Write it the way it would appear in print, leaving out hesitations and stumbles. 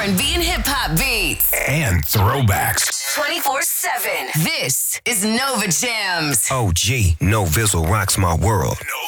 R&B and hip-hop beats. And throwbacks. 24/7. This is Nova Jams. OG, No Vizzle rocks my world.